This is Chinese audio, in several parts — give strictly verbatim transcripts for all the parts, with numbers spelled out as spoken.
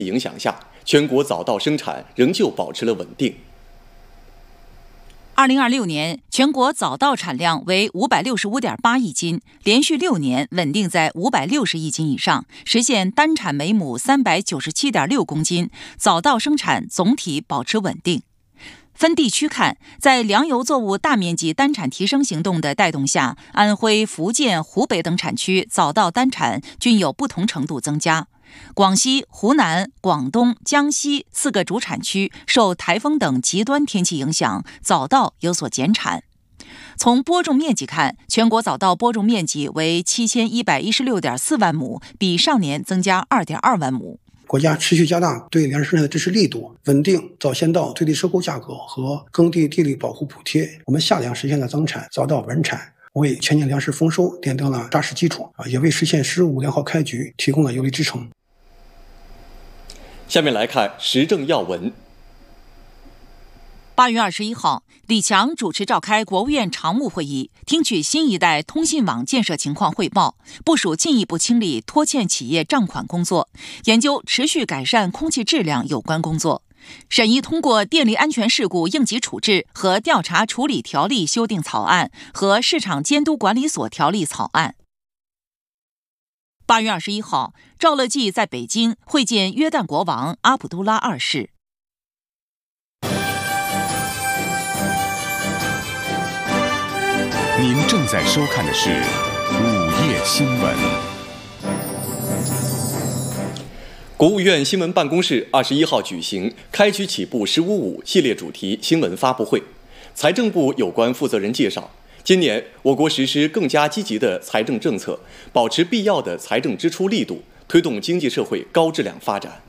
影响下，全国早稻生产仍旧保持了稳定。 二零二六年，全国早稻产量为五百六十五点八亿斤，连续六年稳定在五百六十亿斤以上，实现单产每亩三百九十七点六公斤，早稻生产总体保持稳定。分地区看，在粮油作物大面积单产提升行动的带动下，安徽、福建、湖北等产区早稻单产均有不同程度增加。广西、湖南、广东、江西四个主产区受台风等极端天气影响，早稻有所减产。从播种面积看，全国早稻播种面积为七千一百一十六点四万亩，比上年增加二点二万亩。 国家持续加大对粮食生产的支持力度，稳定早先稻最低收购价格和耕地地力保护补贴，我们夏粮实现了增产，早稻稳产，为全年粮食丰收奠定了扎实基础，也为实现“十五良好”开局提供了有力支撑。 下面来看时政要闻。 八月二十一号，李强主持召开国务院常务会议，听取新一代通信网建设情况汇报，部署进一步清理拖欠企业账款工作，研究持续改善空气质量有关工作，审议通过电力安全事故应急处置和调查处理条例修订草案和市场监督管理所条例草案。八月二十一号，赵乐际在北京会见约旦国王阿卜杜拉二世。 您正在收看的是午夜新闻。 国务院新闻办公室二十一号举行开局起步“十五五”系列主题新闻发布会，财政部有关负责人介绍，今年我国实施更加积极的财政政策，保持必要的财政支出力度，推动经济社会高质量发展。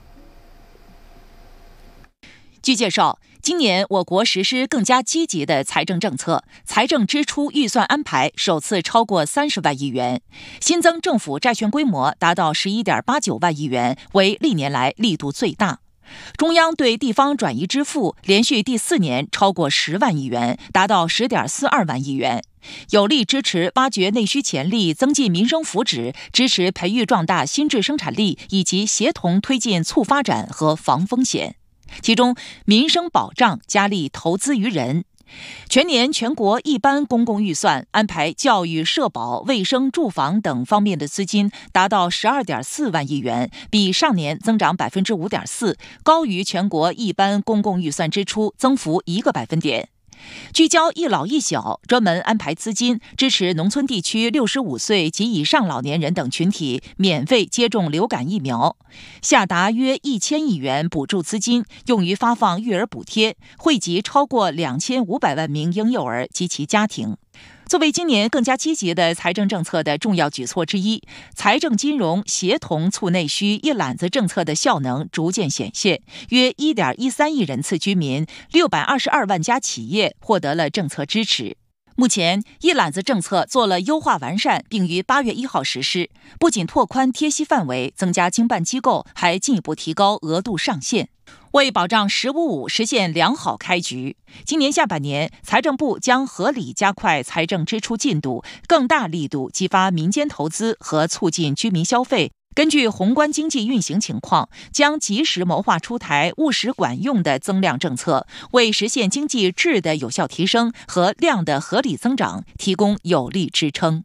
据介绍，今年我国实施更加积极的财政政策，财政支出预算安排首次超过三十万亿元，新增政府债券规模达到十一点八九万亿元，为历年来力度最大。中央对地方转移支付连续第四年超过十万亿元，达到十点四二万亿元，有力支持挖掘内需潜力，增进民生福祉，支持培育壮大新质生产力，以及协同推进促发展和防风险。其中，民生保障加力投资于人。全年全国一般公共预算安排教育、社保、卫生、住房等方面的资金达到十二点四万亿元，比上年增长百分之五点四，高于全国一般公共预算支出增幅一个百分点。聚焦一老一小，专门安排资金支持农村地区六十五岁及以上老年人等群体免费接种流感疫苗，下达约一千亿元补助资金，用于发放育儿补贴，惠及超过两千五百万名婴幼儿及其家庭。作为今年更加积极的财政政策的重要举措之一，财政金融协同促内需一揽子政策的效能逐渐显现，约 一点一三亿人次居民、六百二十二万家企业获得了政策支持。目前，一揽子政策做了优化完善，并于八月一号实施，不仅拓宽贴息范围，增加经办机构，还进一步提高额度上限。为保障“十五五”实现良好开局，今年下半年，财政部将合理加快财政支出进度，更大力度激发民间投资和促进居民消费。根据宏观经济运行情况，将及时谋划出台务实管用的增量政策，为实现经济质的有效提升和量的合理增长提供有力支撑。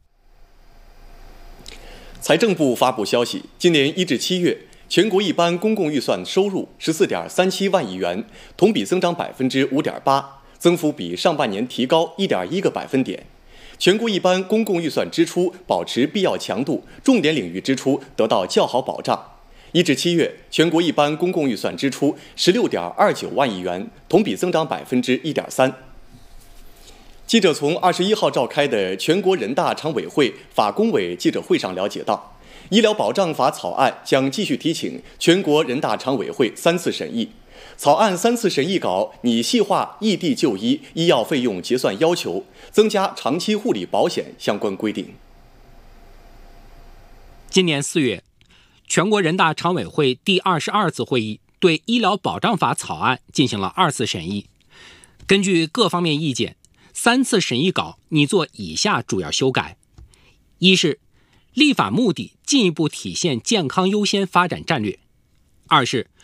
财政部发布消息，今年一至七月，全国一般公共预算收入十四点三七万亿元，同比增长百分之五点八，增幅比上半年提高一点一个百分点。全国一般公共预算支出保持必要强度，重点领域支出得到较好保障。一至七月，全国一般公共预算支出十六点二九万亿元，同比增长百分之一点三。记者从二十一号召开的全国人大常委会法工委记者会上了解到，医疗保障法草案将继续提请全国人大常委会三次审议。草案三次审议稿拟细化异地就医医药费用结算要求，增加长期护理保险相关规定。 今年四月，全国人大常委会第二十二次会议对医疗保障法草案进行了二次审议。根据各方面意见，三次审议稿拟做以下主要修改：一是立法目的进一步体现健康优先发展战略；二是